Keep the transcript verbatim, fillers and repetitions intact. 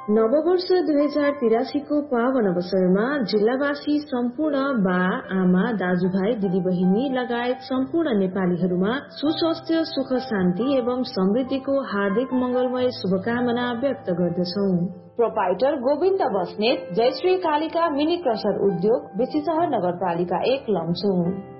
नववर्ष दुई हजार तिरासी को पावन अवसरमा जिल्लावासी सम्पूर्ण बा आमा दाजुभाइ दिदीबहिनी लगायत सम्पूर्ण नेपालीहरूमा सुस्वास्थ्य सुख शान्ति एवं समृद्धिको हार्दिक मंगलमय शुभकामना व्यक्त गर्दछौं। Proprietor Govind Basnet, Jayashree Kalika mini crusher उद्योग, बेसीसहर नगरपालिका एक लमचुङ।